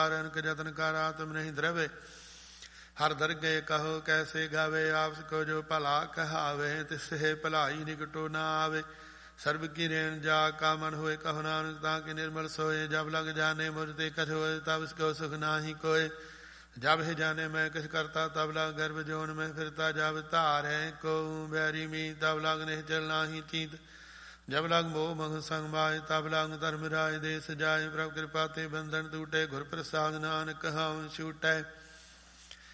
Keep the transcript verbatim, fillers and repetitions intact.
अनक जतन कारा तुम नहीं द्रवे हर दरगे कहो कैसे गावे आपस को जो भला कहावे तिससे भलाई निकटो ना आवे सर्व की रेण जा का मन होए कहो नानक ताकि निर्मल सोए जब लग जाने मुझते कछ होए तब इसको सुख नाही कोय जब ही जाने मैं किस करता तब लग गर्भ जोन में फिरता जब तारे को बैरी मी तब लग निश्चल नाही चीत जब लग मोह मह संग माय तब लग धर्म राय देश जाय प्रभु कृपा ते बंधन टूटे घुर प्रसाद नानक कहाऊं छूटे